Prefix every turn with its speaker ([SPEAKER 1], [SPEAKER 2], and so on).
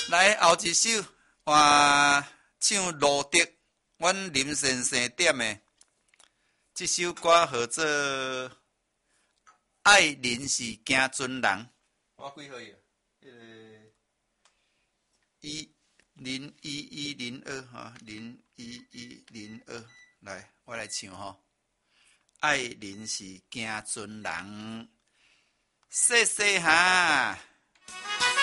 [SPEAKER 1] 来后一首，换唱罗德，阮林先生点的。这首歌号做《爱人是行船人》。我几号呀？011102哈，011102。来，我来唱吼。爱人是行船人，细细哈。